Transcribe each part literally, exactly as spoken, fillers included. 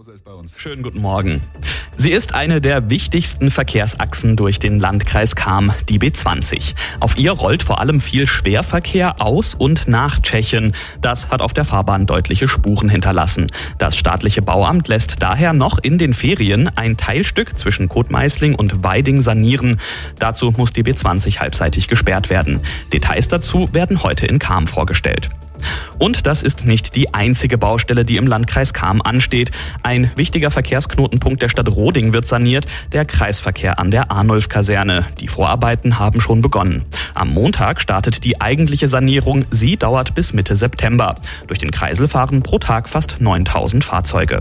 Moser ist bei uns. Schönen guten Morgen. Sie ist eine der wichtigsten Verkehrsachsen durch den Landkreis Cham, die B zwanzig. Auf ihr rollt vor allem viel Schwerverkehr aus und nach Tschechien. Das hat auf der Fahrbahn deutliche Spuren hinterlassen. Das staatliche Bauamt lässt daher noch in den Ferien ein Teilstück zwischen Kotmeisling und Weiding sanieren. Dazu muss die B zwanzig halbseitig gesperrt werden. Details dazu werden heute in Cham vorgestellt. Und das ist nicht die einzige Baustelle, die im Landkreis Cham ansteht. Ein wichtiger Verkehrsknotenpunkt der Stadt Roding wird saniert, der Kreisverkehr an der Arnulf-Kaserne. Die Vorarbeiten haben schon begonnen. Am Montag startet die eigentliche Sanierung. Sie dauert bis Mitte September. Durch den Kreisel fahren pro Tag fast neuntausend Fahrzeuge.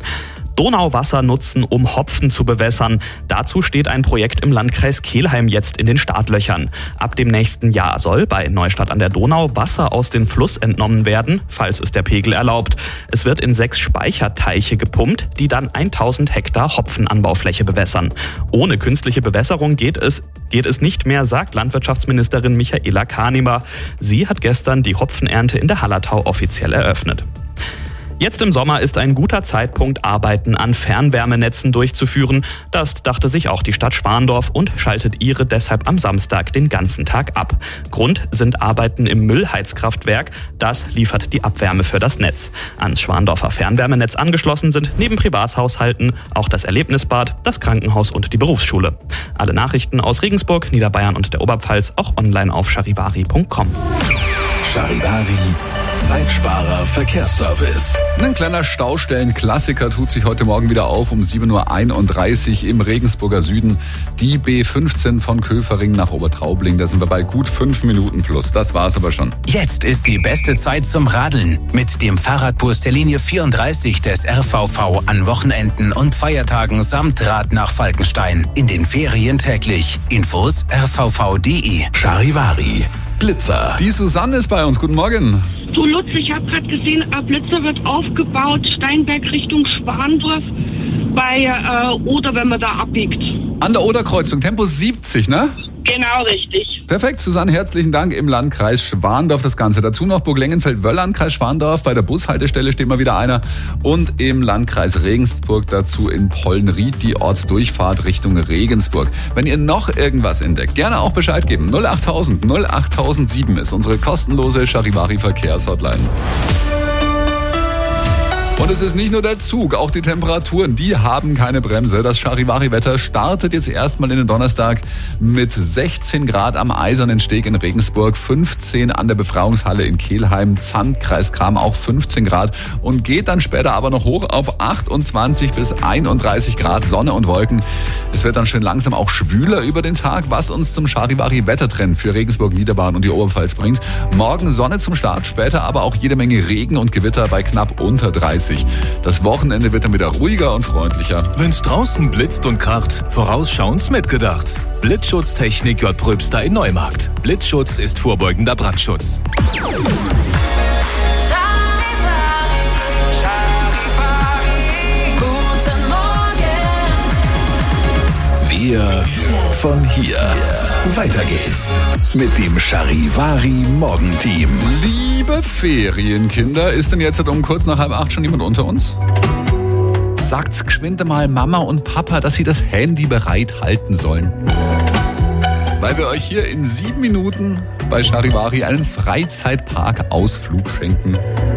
Donauwasser nutzen, um Hopfen zu bewässern. Dazu steht ein Projekt im Landkreis Kelheim jetzt in den Startlöchern. Ab dem nächsten Jahr soll bei Neustadt an der Donau Wasser aus dem Fluss entnommen werden, falls es der Pegel erlaubt. Es wird in sechs Speicherteiche gepumpt, die dann tausend Hektar Hopfenanbaufläche bewässern. Ohne künstliche Bewässerung geht es, geht es nicht mehr, sagt Landwirtschaftsministerin Michaela Kahnemer. Sie hat gestern die Hopfenernte in der Hallertau offiziell eröffnet. Jetzt im Sommer ist ein guter Zeitpunkt, Arbeiten an Fernwärmenetzen durchzuführen. Das dachte sich auch die Stadt Schwandorf und schaltet ihre deshalb am Samstag den ganzen Tag ab. Grund sind Arbeiten im Müllheizkraftwerk. Das liefert die Abwärme für das Netz. Ans Schwandorfer Fernwärmenetz angeschlossen sind neben Privathaushalten auch das Erlebnisbad, das Krankenhaus und die Berufsschule. Alle Nachrichten aus Regensburg, Niederbayern und der Oberpfalz auch online auf charivari punkt com. Charivari, Zeitsparer Verkehrsservice. Ein kleiner Staustellenklassiker tut sich heute Morgen wieder auf um sieben Uhr einunddreißig im Regensburger Süden. Die B fünfzehn von Köfering nach Obertraubling. Da sind wir bei gut fünf Minuten plus. Das war's aber schon. Jetzt ist die beste Zeit zum Radeln. Mit dem Fahrradbus der Linie vierunddreißig des R V V an Wochenenden und Feiertagen samt Rad nach Falkenstein. In den Ferien täglich. Infos r v v punkt d e. Charivari, Blitzer. Die Susanne ist bei uns. Guten Morgen. Du Lutz, ich habe gerade gesehen, ein Blitzer wird aufgebaut, Steinberg Richtung Schwandorf bei äh, Oder, wenn man da abbiegt. An der Oderkreuzung, Tempo siebzig, ne? Genau, richtig. Perfekt, Susanne, herzlichen Dank im Landkreis Schwandorf das Ganze. Dazu noch Burg-Lengenfeld-Wöllern, Kreis Schwandorf. Bei der Bushaltestelle steht mal wieder einer. Und im Landkreis Regensburg dazu in Pollenried die Ortsdurchfahrt Richtung Regensburg. Wenn ihr noch irgendwas entdeckt, gerne auch Bescheid geben. null achttausend null achttausendsieben ist unsere kostenlose Charivari-Verkehrshotline. Und es ist nicht nur der Zug, auch die Temperaturen, die haben keine Bremse. Das Charivari-Wetter startet jetzt erstmal in den Donnerstag mit sechzehn Grad am Eisernen Steg in Regensburg, fünfzehn an der Befreiungshalle in Kelheim, Zandkreis Cham auch fünfzehn Grad und geht dann später aber noch hoch auf achtundzwanzig bis einunddreißig Grad, Sonne und Wolken. Es wird dann schön langsam auch schwüler über den Tag, was uns zum Charivari-Wettertrend für Regensburg, Niederbayern und die Oberpfalz bringt. Morgen Sonne zum Start, später aber auch jede Menge Regen und Gewitter bei knapp unter dreißig. Das Wochenende wird dann wieder ruhiger und freundlicher. Wenn's draußen blitzt und kracht, vorausschauend mitgedacht. Blitzschutztechnik J. Pröbster in Neumarkt. Blitzschutz ist vorbeugender Brandschutz. Wir von hier. Weiter geht's mit dem Charivari Morgenteam. Liebe Ferienkinder, ist denn jetzt um kurz nach halb acht schon jemand unter uns? Sagt's geschwind mal Mama und Papa, dass sie das Handy bereit halten sollen. Weil wir euch hier in sieben Minuten bei Charivari einen Freizeitpark-Ausflug schenken.